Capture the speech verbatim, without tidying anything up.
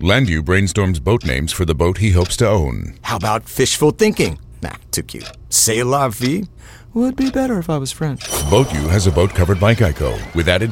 Landu brainstorms boat names for the boat he hopes to own. How about fishful thinking? Nah, too cute. C'est la vie? Would be better if I was French. Boat U has a boat covered by Geico with added